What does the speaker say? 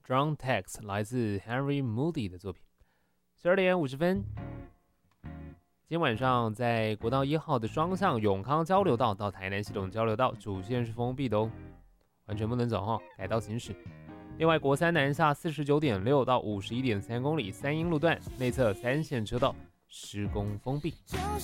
Drunk Text 来自 Henry Moody 的作品。12点50分，今天晚上在国道1号的双向永康交流道到台南系统交流道主线是封闭的哦，完全不能走哈，改道行驶。另外，国三南下49.6到51.3公里3英路段内侧3线车道施工封闭。就